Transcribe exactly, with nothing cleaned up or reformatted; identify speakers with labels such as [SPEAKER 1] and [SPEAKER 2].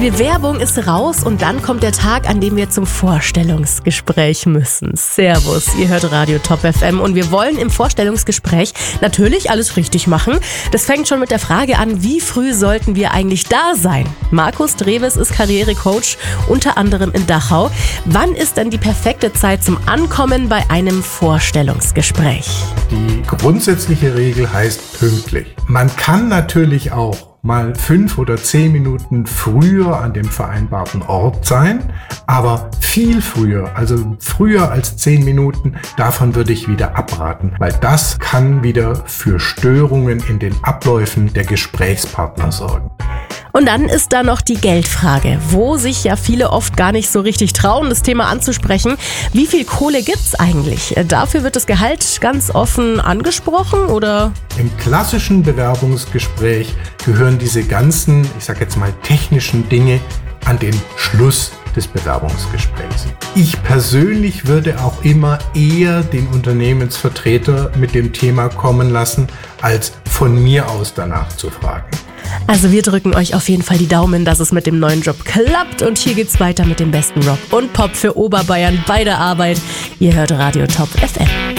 [SPEAKER 1] Bewerbung ist raus und dann kommt der Tag, an dem wir zum Vorstellungsgespräch müssen. Servus, ihr hört Radio Top F M und wir wollen im Vorstellungsgespräch natürlich alles richtig machen. Das fängt schon mit der Frage an, wie früh sollten wir eigentlich da sein? Markus Dreves ist Karrierecoach, unter anderem in Dachau. Wann ist denn die perfekte Zeit zum Ankommen bei einem Vorstellungsgespräch?
[SPEAKER 2] Die grundsätzliche Regel heißt pünktlich. Man kann natürlich auch mal fünf oder zehn Minuten früher an dem vereinbarten Ort sein, aber viel früher, also früher als zehn Minuten, davon würde ich wieder abraten, weil das kann wieder für Störungen in den Abläufen der Gesprächspartner sorgen.
[SPEAKER 1] Und dann ist da noch die Geldfrage, wo sich ja viele oft gar nicht so richtig trauen, das Thema anzusprechen. Wie viel Kohle gibt's eigentlich? Dafür wird das Gehalt ganz offen angesprochen, oder?
[SPEAKER 2] Im klassischen Bewerbungsgespräch gehören diese ganzen, ich sag jetzt mal technischen Dinge an den Schluss des Bewerbungsgesprächs. Ich persönlich würde auch immer eher den Unternehmensvertreter mit dem Thema kommen lassen, als von mir aus danach zu fragen.
[SPEAKER 1] Also wir drücken euch auf jeden Fall die Daumen, dass es mit dem neuen Job klappt. Und hier geht's weiter mit dem besten Rock und Pop für Oberbayern bei der Arbeit. Ihr hört Radio Top F M.